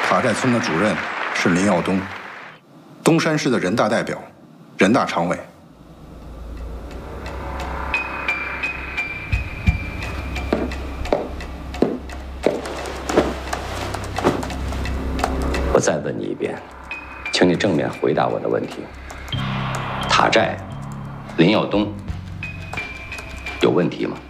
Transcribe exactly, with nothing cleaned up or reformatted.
塔寨村的主任是林耀东，东山市的人大代表，人大常委。 我再问你一遍，请你正面回答我的问题。塔寨林耀东有问题吗？